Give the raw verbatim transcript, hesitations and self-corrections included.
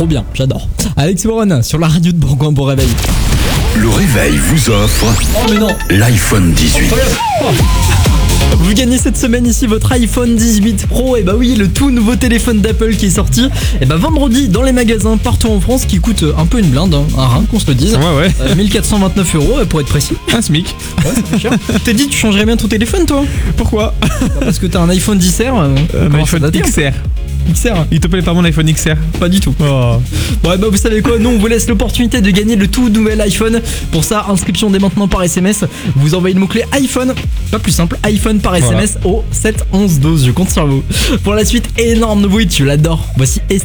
trop bien, j'adore. Alex Moron sur la radio de Bourgoin pour réveil. Le réveil vous offre Oh mais non, l'iPhone dix-huit. vous gagnez cette semaine ici votre iPhone dix-huit Pro. Et bah oui, le tout nouveau téléphone d'Apple qui est sorti et bah vendredi dans les magasins partout en France, qui coûte un peu une blinde, hein, un rein qu'on se le dise. Ouais, ouais. Euh, mille quatre cent vingt-neuf euros pour être précis. Un SMIC. Ouais, ça fait cher. Tu t'es dit tu changerais bien ton téléphone toi? Pourquoi? Parce que t'as un iPhone dix R. Euh, Un comment iPhone ça date, X R. X R. Il te plaît pas mon iPhone X R? Pas du tout. Oh. Bon, et bah vous savez quoi, nous on vous laisse l'opportunité de gagner le tout nouvel iPhone. Pour ça, inscription dès maintenant par S M S. Vous envoyez le mot-clé iPhone, pas plus simple, iPhone par S M S voilà. Au sept onze douze. Je compte sur vous. Pour la suite, énorme nouveau hit, tu l'adores. Voici